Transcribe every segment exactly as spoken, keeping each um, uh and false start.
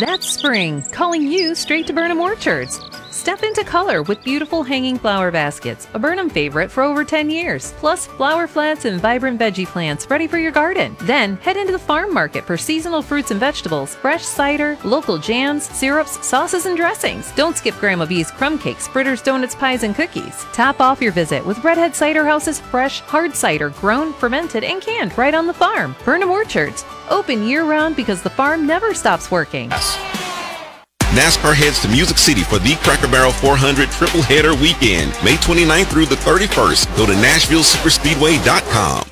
That's spring, calling you straight to Burnham Orchards. Step into color with beautiful hanging flower baskets, a Burnham favorite for over ten years, plus flower flats and vibrant veggie plants ready for your garden. Then head into the farm market for seasonal fruits and vegetables, fresh cider, local jams, syrups, sauces, and dressings. Don't skip Grandma B's crumb cakes, fritters, donuts, pies, and cookies. Top off your visit with Redhead Cider House's fresh, hard cider grown, fermented, and canned right on the farm. Burnham Orchards, open year-round because the farm never stops working. NASCAR heads to Music City for the Cracker Barrel four hundred Triple Header Weekend, May twenty-ninth through the thirty-first. Go to Nashville Superspeedway dot com.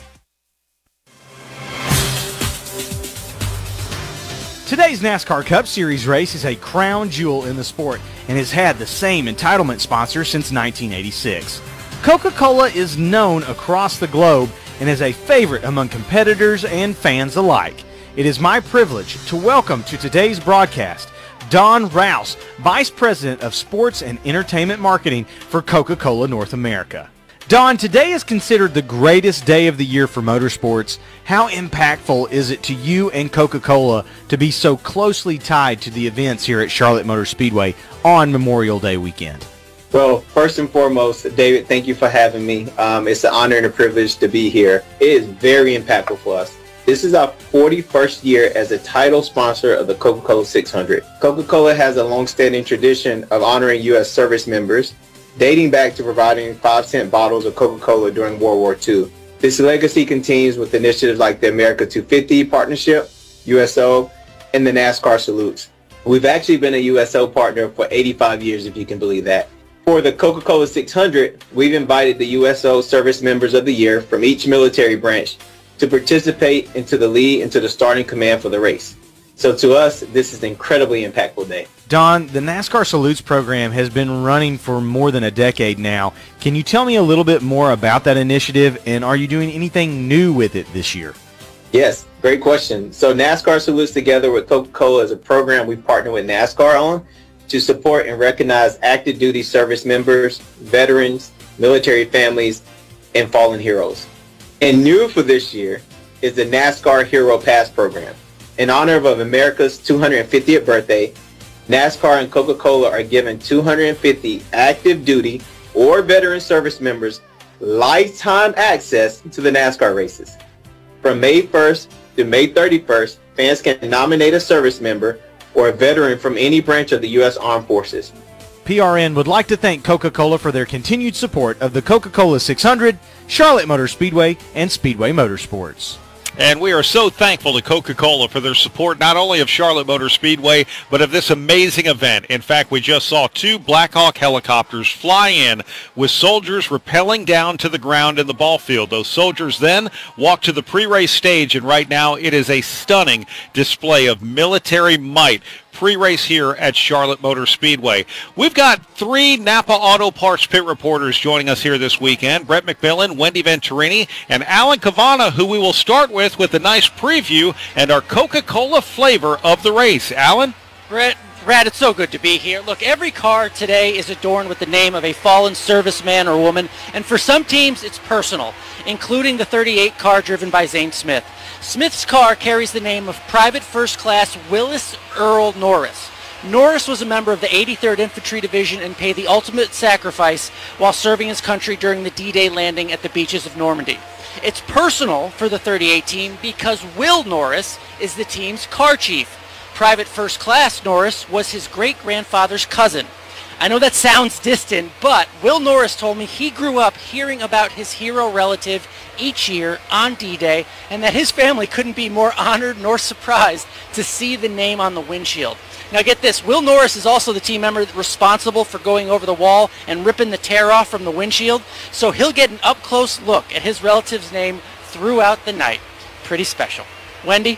Today's NASCAR Cup Series race is a crown jewel in the sport and has had the same entitlement sponsor since nineteen eighty-six. Coca-Cola is known across the globe and is a favorite among competitors and fans alike. It is my privilege to welcome to today's broadcast Don Rouse, Vice President of Sports and Entertainment Marketing for Coca-Cola North America. Don, today is considered the greatest day of the year for motorsports. How impactful is it to you and Coca-Cola to be so closely tied to the events here at Charlotte Motor Speedway on Memorial Day weekend? Well, first and foremost, David, thank you for having me. Um, it's an honor and a privilege to be here. It is very impactful for us. This is our forty-first year as a title sponsor of the Coca-Cola six hundred. Coca-Cola has a long-standing tradition of honoring U S service members, dating back to providing five cent bottles of Coca-Cola during World War Two. This legacy continues with initiatives like the America two fifty Partnership, U S O, and the NASCAR Salutes. We've actually been a U S O partner for eighty-five years, if you can believe that. For the Coca-Cola six hundred, we've invited the U S O Service Members of the Year from each military branch to participate into the lead and to the starting command for the race. So to us, this is an incredibly impactful day. Don, the NASCAR Salutes program has been running for more than a decade now. Can you tell me a little bit more about that initiative, and are you doing anything new with it this year? Yes, great question. So NASCAR Salutes together with Coca-Cola is a program we partner with NASCAR on to support and recognize active duty service members, veterans, military families, and fallen heroes. And new for this year is the NASCAR Hero Pass program. In honor of America's two hundred fiftieth birthday, NASCAR and Coca-Cola are giving two hundred fifty active duty or veteran service members lifetime access to the NASCAR races. From May first to May thirty-first, fans can nominate a service member or a veteran from any branch of the U S Armed Forces. P R N would like to thank Coca-Cola for their continued support of the Coca-Cola six hundred, Charlotte Motor Speedway, and Speedway Motorsports. And we are so thankful to Coca-Cola for their support not only of Charlotte Motor Speedway, but of this amazing event. In fact, we just saw two Black Hawk helicopters fly in with soldiers rappelling down to the ground in the ball field. Those soldiers then walked to the pre-race stage, and right now it is a stunning display of military might pre-race here at Charlotte Motor Speedway. We've got three Napa Auto Parts pit reporters joining us here this weekend. Brett McMillan, Wendy Venturini, and Alan Cavana, who we will start with with a nice preview and our Coca-Cola flavor of the race. Alan? Brett, Brad, it's so good to be here. Look, every car today is adorned with the name of a fallen serviceman or woman, and for some teams it's personal, including the thirty-eight car driven by Zane Smith. Smith's car carries the name of Private First Class Willis Earl Norris. Norris was a member of the eighty-third Infantry Division and paid the ultimate sacrifice while serving his country during the D-Day landing at the beaches of Normandy. It's personal for the thirty-eight team because Will Norris is the team's car chief. Private First Class Norris was his great-grandfather's cousin. I know that sounds distant, but Will Norris told me he grew up hearing about his hero relative each year on D-Day, and that his family couldn't be more honored nor surprised to see the name on the windshield. Now get this, Will Norris is also the team member responsible for going over the wall and ripping the tear off from the windshield, so he'll get an up-close look at his relative's name throughout the night. Pretty special. Wendy?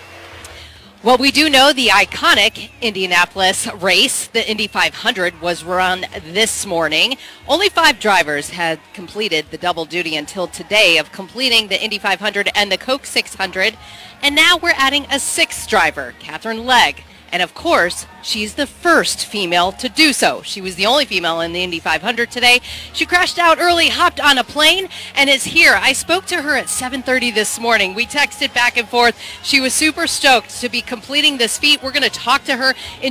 Well, we do know the iconic Indianapolis race, the Indy five hundred, was run this morning. Only five drivers had completed the double duty until today of completing the Indy five hundred and the Coke six hundred. And now we're adding a sixth driver, Catherine Legg. And of course, she's the first female to do so. She was the only female in the Indy five hundred today. She crashed out early, hopped on a plane, and is here. I spoke to her at seven thirty this morning. We texted back and forth. She was super stoked to be completing this feat. We're going to talk to her in